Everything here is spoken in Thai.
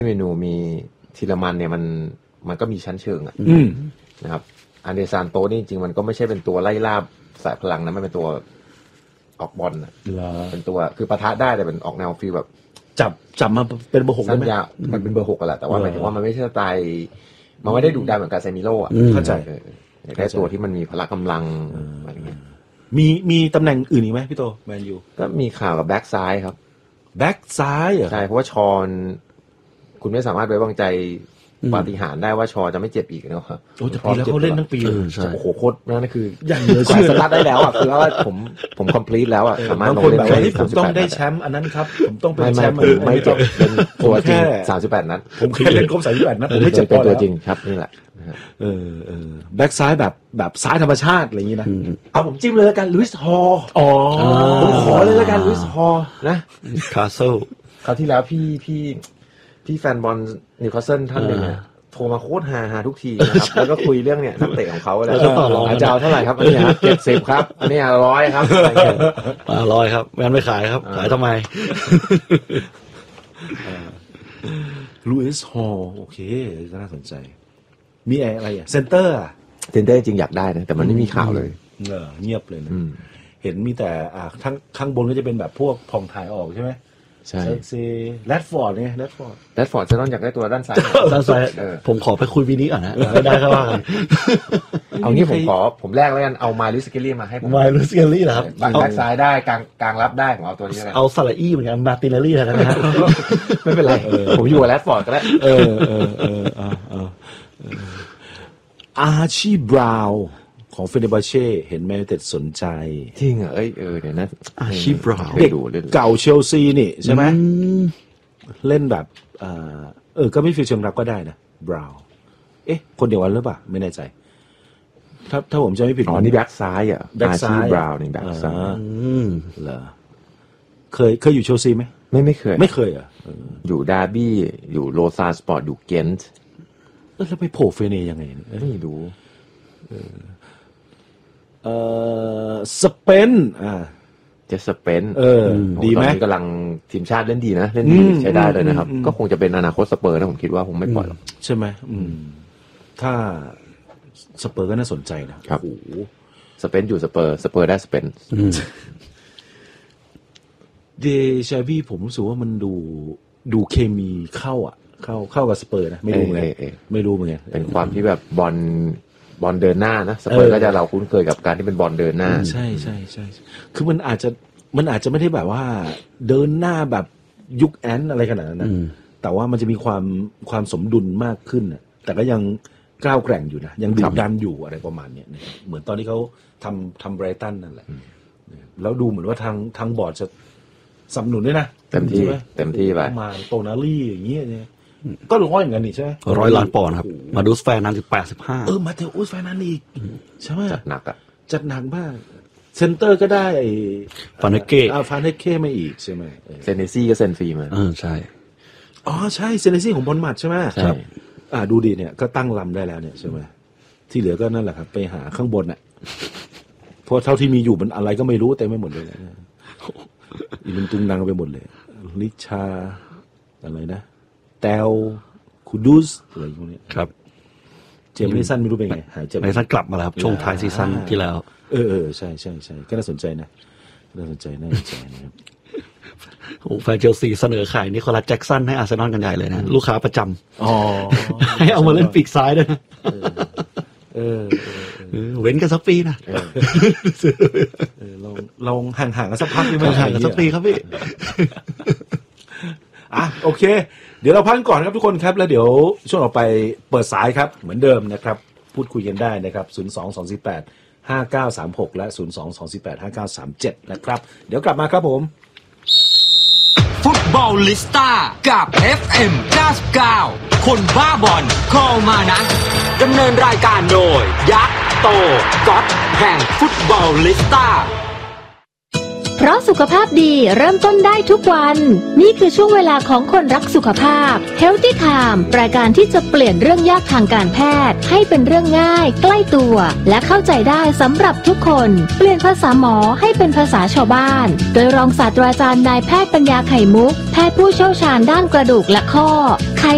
เมนูมีทีละมันเนี่ยมันก็มีชั้นเชิงนะครับอันเดซานโตนี่จริงๆมันก็ไม่ใช่เป็นตัวไล่ล่าสายพลังนะมันเป็นตัวออกบอลนะเป็นตัวคือปะทะได้แต่เป็นออกแนวฟีลแบบจับมาเป็นเบอร์ 6ได้ไหมมันเป็นเบอร์ 6กันแหละแต่ว่าหมายถึงว่ามันไม่ใช่สไตล์มันไม่ได้ดุดันเหมือนกาเซมิโร่อ่ะเข้าใจได้ตัวที่มันมีพละกำลังอะไรเงี้ยมีตำแหน่งอื่นอีกไหมพี่โตแมนยูก็มีข่าวกับแบ็กซ้ายครับแบ็กซ้ายเหรอใช่เพราะว่าชอนคุณไม่สามารถไว้วางใจปาฏิหาริย์ได้ว่าชอจะไม่เจ็บอีกนะครับโอ้แต่ปีแล้วเขาเล่นทั้งปีโอ้โหโคตรนั่นคืออย่างเหนือชื่อสตาร์ทได้แล้วอ่ะคือว่าผมคอมพลีทแล้วอ่ะสามารถลงเล่นได้ผมต้องได้แชมป์อันนั้นครับผมต้องเป็นแชมป์ไม่เจ็บเป็นตัวจริง38นัดผมแค่เล่นครบ38นัดผมไม่เจ็บเป็นตัวจริงครับนี่แหละแบ็กซ้ายแบบซ้ายธรรมชาติอะไรอย่างนี้นะเอาผมจิ้มเลยแล้วกันลุยส์ฮอลผมขอเลยแล้วกันลุยส์ฮอลนะคาสเซิลคราวที่แล้วพี่แฟนบอลนิวคาสเซิลท่านหนึ่งเนี่ยโทรมาโคตรฮาทุกทีนะครับแล้วก็คุยเรื่องเนี่ยนักเตะของเขาอะไรอาจารย์เท่าไหร่ครับอันนี้70ครับอันนี้100ครับ 100ครับงั้นไม่ขายครับขายทำไมลุยส์ฮอลโอเคก็น่าสนใจมีอะไรอ่ะเซนเตอร์จริงอยากได้นะแต่มันไม่มีข่าวเลยเงียบเลยนะเห็นมีแต่ข้างบนก็จะเป็นแบบพวกพองถ่ายออกใช่ไหมใช่ซีแรดฟอร์ดเนี่ยแรดฟอร์ดจะต้องอยากได้ตัวด้านซ้ายผมขอไปคุยวินิก่อนนะไม่ได้ครับว่าเอางี้ผมแรกแล้วกันเอามาลิสเกลลี่มาให้ผมมาลิสเกลลี่เหรอครับแบ็คซ้ายได้กลางรับได้ผมเอาตัวนี้เลยเอาซาลาอี้เหมือนกันมาตินเนลลี่แล้วกันนะฮะไม่เป็นไรผมอยู่กับแรดฟอร์ดก็ได้อาร์ชีบราวน์ของเฟเนบาเช่เห็นแมนยูเต็ดสนใจจริงเหรอเดี๋ยวนะอาร์ชีบราวน์เด็กเก่าเชลซีนี่ใช่ไหมเล่นแบบก็ไม่ฟิวเจอร์รับก็ได้นะบราวน์คนเดียวกันหรือเปล่าไม่แน่ใจถ้าผมจะไม่ผิดนี่แบ็คซ้ายอ่ะแบ็คซ้ายบราวน์นี่แบ็คซ้ายเหรอเคยอยู่เชลซีไหมไม่เคยอ่ะอยู่ดาร์บี้อยู่โรซาสปอร์ตอยู่เกนต์แล้วไปโผล่เฟเนยังไงไม่รู้สเปนจะสเปนดีไหมกำลังทีมชาติเล่นดีนะเล่นดีใช้ได้เลยนะครับก็คงจะเป็นอนาคตสเปอร์นะผมคิดว่าคงไม่ปล่อยหรอกใช่ไหมถ้าสเปอร์ก็น่าสนใจนะครับโอ้สเปนอยู่สเปอร์ได้สเปนเดชาวีผมรู้สึกว่ามันดูเคมีเข้ากับสเปอร์นะไม่รู้เหมือนกันเป็นความที่แบบบอลเดินหน้านะสเปอร์ก็จะเราคุ้นเคยกับการที่เป็นบอลเดินหน้าใช่คือมันอาจจะไม่ได้แบบว่าเดินหน้าแบบยุคแอนอะไรขนาดนั้นนะแต่ว่ามันจะมีความสมดุลมากขึ้นนะแต่ก็ยังกล้าวแกร่งอยู่นะยังดุดันอยู่อะไรประมาณนี้นะเหมือนตอนที่เขาทำไบรตันนั่นแหละแล้วดูเหมือนว่าทางบอร์ดจะสนับสนุนด้วยนะเต็มที่ไปมาโตนาลี่อย่างเงี้ยก็ร้อยอย่างนั้นนี่ใช่ไหม 100 ล้านปอนด์ครับมาดูสแฟนนั้นถึง85 มาเทอุสแฟนนั้นอีกใช่ไหมจัดหนักมากเซนเตอร์ก็ได้ฟานเนเก้ไม่อีกใช่ไหมเซเนซี่ก็เซนฟรีมาใช่ใช่เซเนซี่ของบอลมัดใช่ไหมครับดูดีเนี่ยก็ตั้งลำได้แล้วเนี่ยใช่ไหมที่เหลือก็นั่นแหละครับไปหาข้างบนเพราะเท่าที่มีอยู่มันอะไรก็ไม่รู้แต่ไม่หมดเลยอีมันตุงนังไปหมดเลยลิชาอะไรนะแตวคูดูสอะไรพวกนี้ครับเจมส์สันไม่รู้เป็นไงหายเจมส์สันกลับมาแล้วครับช่วงท้ายซีซั่นที่แล้วใช่ก็น่าสนใจนะนะครับโอ้แฟนเชลซีเสนอขายนิโคลัสแจ็คสันให้อาร์เซนอลกันใหญ่เลยนะลูกค้าประจำให้เอามาเล่นปีกซ้ายด้วยนะเว้นกันสักปีนะลองห่างกันสักพักดีไหมห่างกันสักปีครับพี่โอเคเดี๋ยวเราพักก่อนครับทุกคนครับแล้วเดี๋ยวช่วงต่อไปเปิดสายครับเหมือนเดิมนะครับพูดคุยกันได้นะครับ022485936และ022485937นะครับเดี๋ยวกลับมาครับผมฟุตบอลลิสต้ากับ FM 99คนบ้าบอลคอมานะดำเนินรายการโดยยักษ์โตก๊อตแห่งฟุตบอลลิสต้าเพราะสุขภาพดีเริ่มต้นได้ทุกวันนี่คือช่วงเวลาของคนรักสุขภาพ Healthy Time รายการที่จะเปลี่ยนเรื่องยากทางการแพทย์ให้เป็นเรื่องง่ายใกล้ตัวและเข้าใจได้สำหรับทุกคนเปลี่ยนภาษาหมอให้เป็นภาษาชาวบ้านโดยรองศาสตราจารย์นายแพทย์ปัญญาไข่มุกแพทย์ผู้เชี่ยวชาญด้านกระดูกและข้อ